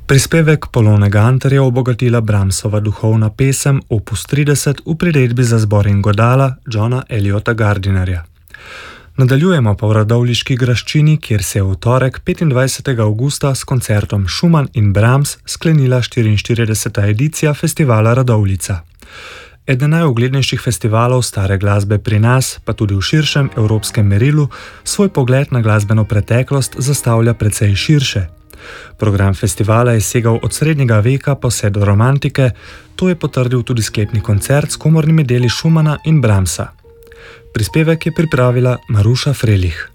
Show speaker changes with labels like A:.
A: Prispevek Polone Gantar je obogatila Brahmsova duhovna pesem Opus 30 v priredbi za zbor in godala Johna Eliota Gardinerja. Nadaljujemo pa v radovljiški graščini, kjer se je v torek 25. avgusta s koncertom Schumann in Brahms sklenila 44. edicija festivala Radovljica. Eden najuglednejših festivalov stare glasbe pri nas, pa tudi v širšem evropskem merilu, svoj pogled na glasbeno preteklost zastavlja precej širše. Program festivala je segal od srednjega veka pa vse do romantike, to je potrdil tudi sklepni koncert s komornimi deli Schumanna in Brahmsa. Prispevek je pripravila Maruša Frelih.